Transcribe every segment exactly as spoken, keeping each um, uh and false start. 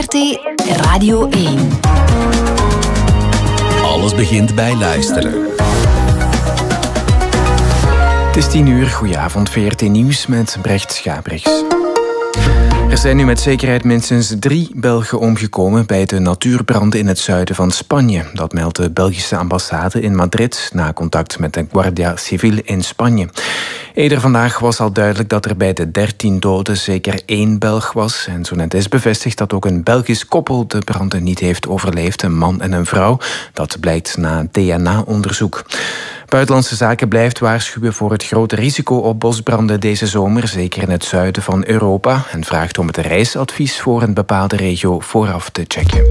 V R T Radio één. Alles begint bij luisteren. Het is tien uur, goedenavond, V R T Nieuws met Brecht Schabrichs. Er zijn nu met zekerheid minstens drie Belgen omgekomen bij de natuurbranden in het zuiden van Spanje. Dat meldt de Belgische ambassade in Madrid na contact met de Guardia Civil in Spanje. Eerder vandaag was al duidelijk dat er bij de dertien doden zeker één Belg was. En zo net is bevestigd dat ook een Belgisch koppel de branden niet heeft overleefd, een man en een vrouw. Dat blijkt na D N A-onderzoek. Buitenlandse Zaken blijft waarschuwen voor het grote risico op bosbranden deze zomer, zeker in het zuiden van Europa, en vraagt om het reisadvies voor een bepaalde regio vooraf te checken.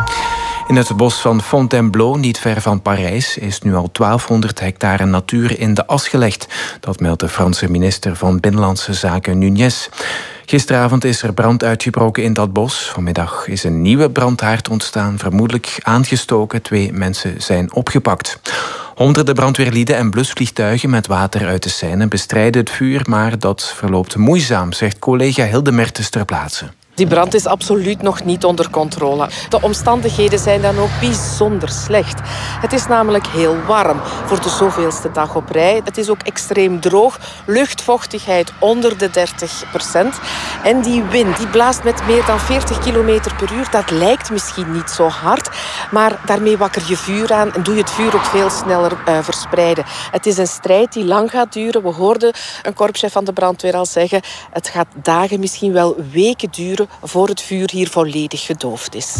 In het bos van Fontainebleau, niet ver van Parijs, is nu al twaalfhonderd hectare natuur in de as gelegd. Dat meldt de Franse minister van Binnenlandse Zaken Nunez. Gisteravond is er brand uitgebroken in dat bos. Vanmiddag is een nieuwe brandhaard ontstaan, vermoedelijk aangestoken. Twee mensen zijn opgepakt. Honderden brandweerlieden en blusvliegtuigen met water uit de Seine bestrijden het vuur, maar dat verloopt moeizaam, zegt collega Hilde Mertens ter plaatse. Die brand is absoluut nog niet onder controle. De omstandigheden zijn dan ook bijzonder slecht. Het is namelijk heel warm voor de zoveelste dag op rij. Het is ook extreem droog, luchtvochtigheid onder de dertig procent. En die wind die blaast met meer dan veertig kilometer per uur. Dat lijkt misschien niet zo hard, maar daarmee wakker je vuur aan en doe je het vuur ook veel sneller uh, verspreiden. Het is een strijd die lang gaat duren. We hoorden een korpschef van de brandweer al zeggen, het gaat dagen, misschien wel weken duren voor het vuur hier volledig gedoofd is.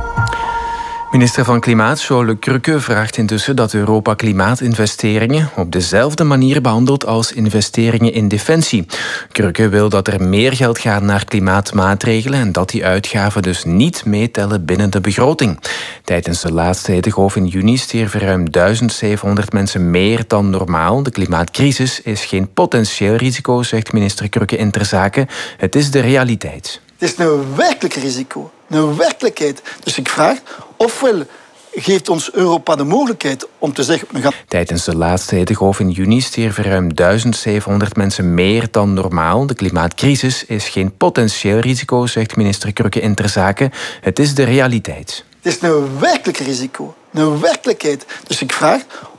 Minister van Klimaat, Jean Le Cruque, vraagt intussen dat Europa klimaatinvesteringen op dezelfde manier behandelt als investeringen in defensie. Cruque wil dat er meer geld gaat naar klimaatmaatregelen en dat die uitgaven dus niet meetellen binnen de begroting. Tijdens de laatste hittegolf in juni stierven ruim duizend zevenhonderd mensen meer dan normaal. De klimaatcrisis is geen potentieel risico, zegt minister Cruque in ter zake. Het is de realiteit. Het is een werkelijk risico, een werkelijkheid. Dus ik vraag, ofwel geeft ons Europa de mogelijkheid om te zeggen... We gaan... Tijdens de laatste hittegolf in juni stierven ruim duizend zevenhonderd mensen meer dan normaal. De klimaatcrisis is geen potentieel risico, zegt minister Cruque in ter zake. Het is de realiteit. Het is een werkelijk risico, een werkelijkheid. Dus ik vraag,